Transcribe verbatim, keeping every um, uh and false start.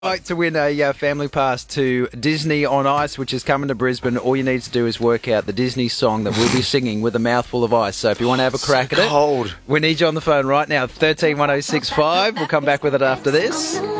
Like to win a uh, family pass to Disney on Ice, which is coming to Brisbane. All you need to do is work out the Disney song that we'll be singing with a mouthful of ice. So if you want to have a crack so at it, cold. we need you on the phone right now. thirteen one oh six five. We'll come back with it after this.